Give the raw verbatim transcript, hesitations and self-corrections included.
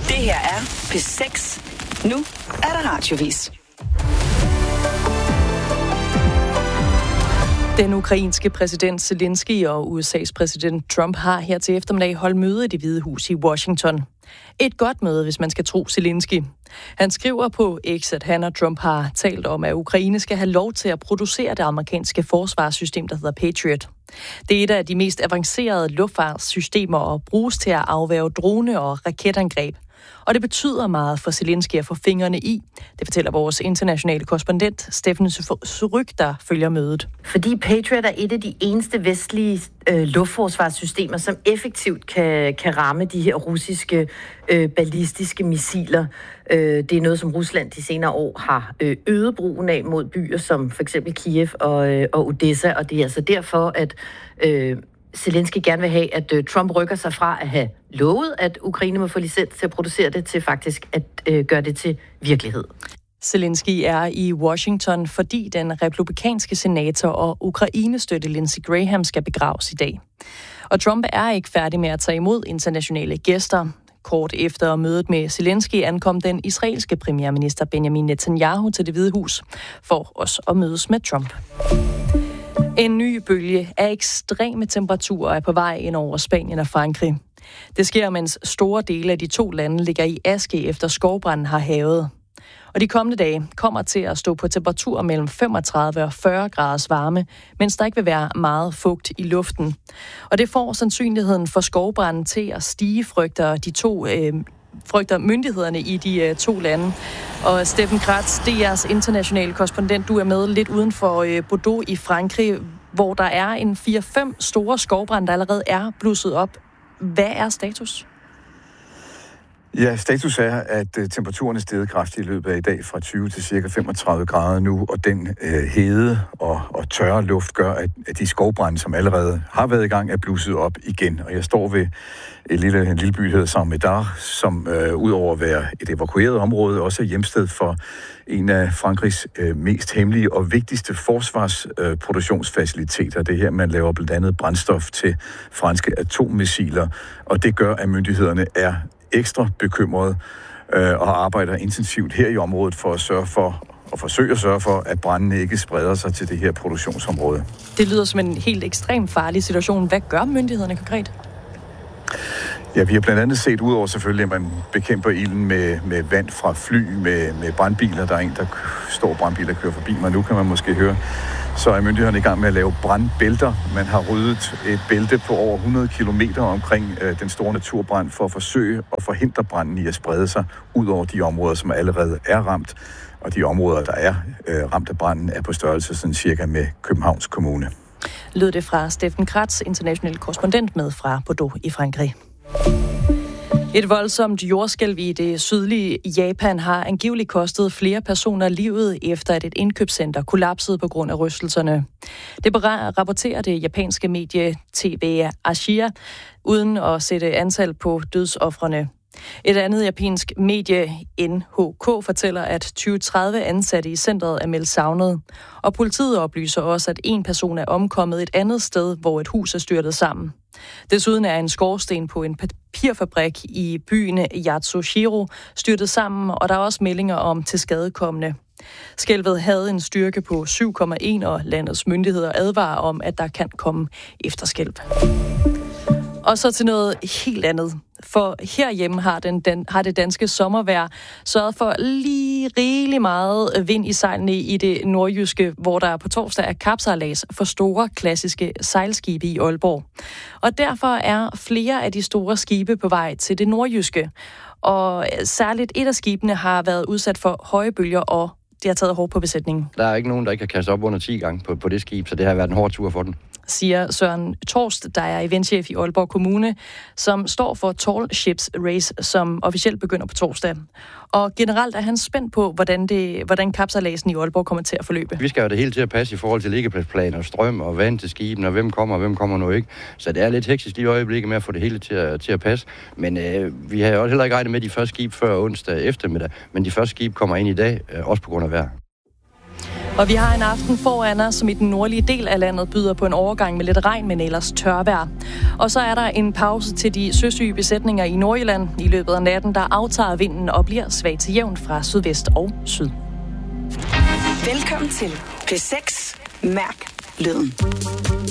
Det her er P seks. Nu er der radiovis. Den ukrainske præsident Zelensky og U S A's præsident Trump har her til eftermiddag holdt møde i Det Hvide Hus i Washington. Et godt møde, hvis man skal tro Zelensky. Han skriver på X, at han og Trump har talt om, at Ukraine skal have lov til at producere det amerikanske forsvarssystem, der hedder Patriot. Det er et af de mest avancerede luftfartssystemer og bruges til at afværge drone- og raketangreb. Og det betyder meget for Zelensky at få fingrene i. Det fortæller vores internationale korrespondent Steffen Suryk, der følger mødet. Fordi Patriot er et af de eneste vestlige øh, luftforsvarssystemer, som effektivt kan, kan ramme de her russiske øh, ballistiske missiler. Øh, det er noget, som Rusland de senere år har øh, øget brugen af mod byer som for eksempel Kiev og, øh, og Odessa. Og det er altså derfor, at Øh, Zelensky gerne vil have, at uh, Trump rykker sig fra at have lovet, at Ukraine må få licens til at producere det, til faktisk at uh, gøre det til virkelighed. Zelensky er i Washington, fordi den republikanske senator og Ukraine-støtte Lindsey Graham skal begraves i dag. Og Trump er ikke færdig med at tage imod internationale gæster. Kort efter mødet med Zelensky ankom den israelske premierminister Benjamin Netanyahu til Det Hvide Hus for også at mødes med Trump. En ny bølge af ekstreme temperaturer er på vej ind over Spanien og Frankrig. Det sker, mens store dele af de to lande ligger i aske efter skovbranden har hærget. Og de kommende dage kommer til at stå på temperaturer mellem femogtredive og fyrre graders varme, mens der ikke vil være meget fugt i luften. Og det får sandsynligheden for skovbranden til at stige, frygter de to øh, frygter myndighederne i de uh, to lande. Og Steffen Kratz, D R's internationale korrespondent, du er med lidt uden for uh, Bordeaux i Frankrig, hvor der er en fire fem store skovbrande, der allerede er blusset op. Hvad er status? Ja, status er, at uh, temperaturen er steget kraftigt i løbet af i dag fra tyve til cirka femogtredive grader nu, og den uh, hede og, og tørre luft gør, at, at de skovbrande, som allerede har været i gang, er blusset op igen. Og jeg står ved et lille, en lille by, der hedder Saint-Médard, som uh, udover at være et evakueret område, også er hjemsted for en af Frankrigs uh, mest hemmelige og vigtigste forsvarsproduktionsfaciliteter. Uh, det er her, man laver blandt andet brændstof til franske atommissiler, og det gør, at myndighederne er ekstra bekymret øh, og arbejder intensivt her i området for at sørge for og forsøge at sørge for, at brandene ikke spreder sig til det her produktionsområde. Det lyder som en helt ekstremt farlig situation. Hvad gør myndighederne konkret? Ja, vi har blandt andet set, udover selvfølgelig, at man bekæmper ilden med, med vand fra fly, med, med brandbiler. Der er en, der står brandbiler, der kører forbi mig. Nu kan man måske høre, så er myndighederne i gang med at lave brandbælter. Man har ryddet et bælte på over hundrede kilometer omkring øh, den store naturbrand for at forsøge at forhindre branden i at sprede sig ud over de områder, som allerede er ramt. Og de områder, der er øh, ramt af branden, er på størrelse sådan cirka med Københavns Kommune. Lød det fra Steffen Kratz, international korrespondent med fra Bordeaux i Frankrig. Et voldsomt jordskælv i det sydlige Japan har angiveligt kostet flere personer livet, efter at et indkøbscenter kollapsede på grund af rystelserne. Det rapporterer det japanske medie T V Asia, uden at sætte antal på dødsofrene. Et andet japansk medie, N H K, fortæller, at tyve til tredive ansatte i centret er meldt savnet. Og politiet oplyser også, at en person er omkommet et andet sted, hvor et hus er styrtet sammen. Desuden er en skorsten på en papirfabrik i byen Yatsushiro styrtet sammen, og der er også meldinger om tilskadekomne. Skælvet havde en styrke på syv komma en, og landets myndigheder advarer om, at der kan komme efterskælv. Og så til noget helt andet. For herhjemme har, den, den, har det danske sommervejr sørget for lige rigelig meget vind i sejlene i det nordjyske, hvor der på torsdag er kapsejlads for store klassiske sejlskibe i Aalborg. Og derfor er flere af de store skibe på vej til det nordjyske. Og særligt et af skibene har været udsat for høje bølger, og det har taget hårdt på besætningen. Der er ikke nogen, der ikke kan kaste op under ti gange på, på det skib, så det har været en hård tur for den, siger Søren Torst, der er eventchef i Aalborg Kommune, som står for Tall Ships Race, som officielt begynder på torsdag. Og generelt er han spændt på, hvordan, det, hvordan kapsejladsen i Aalborg kommer til at forløbe. Vi skal jo det hele til at passe i forhold til liggepladsplaner, strøm og vand til skibene, og hvem kommer og hvem kommer nu ikke. Så det er lidt hektisk lige i øjeblikket med at få det hele til at, til at passe. Men øh, vi har jo heller ikke regnet med de første skib før onsdag eftermiddag, men de første skib kommer ind i dag, øh, også på grund af vejr. Og vi har en aften foran os, som i den nordlige del af landet byder på en overgang med lidt regn, men ellers tørvejr. Og så er der en pause til de søsyge besætninger i Nordjylland. I løbet af natten, der aftager vinden og bliver svag til jævn fra sydvest og syd. Velkommen til P seks. Mærk lyden.